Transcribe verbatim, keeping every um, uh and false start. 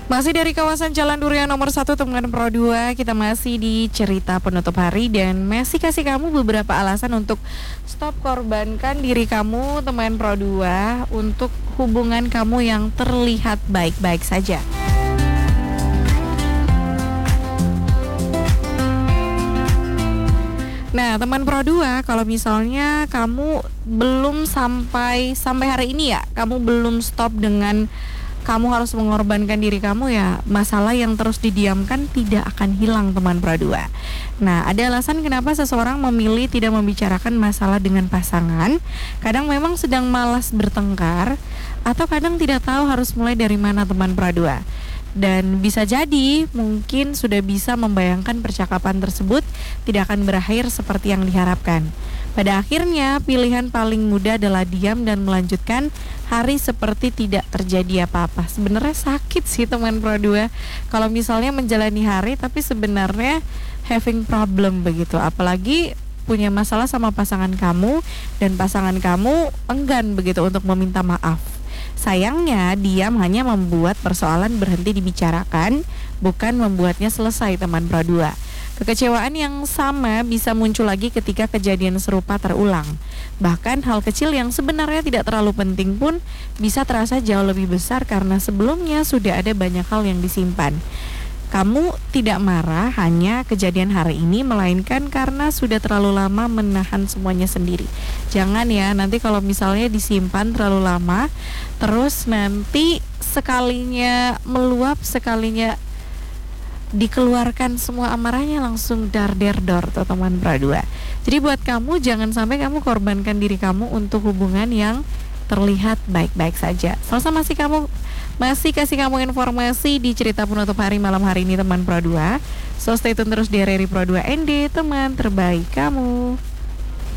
Masih dari kawasan Jalan Durian nomor satu teman Pro dua, kita masih di cerita penutup hari dan masih kasih kamu beberapa alasan untuk stop korbankan diri kamu teman Pro dua untuk hubungan kamu yang terlihat baik-baik saja. Nah, teman Pro dua, kalau misalnya kamu belum sampai sampai hari ini ya, kamu belum stop dengan kamu harus mengorbankan diri kamu, ya masalah yang terus didiamkan tidak akan hilang teman Pro dua. Nah, ada alasan kenapa seseorang memilih tidak membicarakan masalah dengan pasangan. Kadang memang sedang malas bertengkar, atau kadang tidak tahu harus mulai dari mana teman Pro dua. Dan bisa jadi mungkin sudah bisa membayangkan percakapan tersebut tidak akan berakhir seperti yang diharapkan. Pada akhirnya pilihan paling mudah adalah diam dan melanjutkan hari seperti tidak terjadi apa-apa. Sebenarnya sakit sih teman Pro dua kalau misalnya menjalani hari tapi sebenarnya having problem begitu. Apalagi punya masalah sama pasangan kamu dan pasangan kamu enggan begitu untuk meminta maaf. Sayangnya diam hanya membuat persoalan berhenti dibicarakan, bukan membuatnya selesai teman Pro dua. Kekecewaan yang sama bisa muncul lagi ketika kejadian serupa terulang. Bahkan hal kecil yang sebenarnya tidak terlalu penting pun bisa terasa jauh lebih besar karena sebelumnya sudah ada banyak hal yang disimpan. Kamu tidak marah hanya kejadian hari ini, melainkan karena sudah terlalu lama menahan semuanya sendiri. Jangan ya, nanti kalau misalnya disimpan terlalu lama, terus nanti sekalinya meluap, sekalinya dikeluarkan semua amarahnya langsung dar der dor tuh teman Pro dua. Jadi buat kamu jangan sampai kamu korbankan diri kamu untuk hubungan yang terlihat baik-baik saja. Selasa masih kamu masih kasih kamu informasi di cerita penutup hari malam hari ini teman Pro dua. So stay tune terus di R R I Pro dua N D, teman terbaik kamu.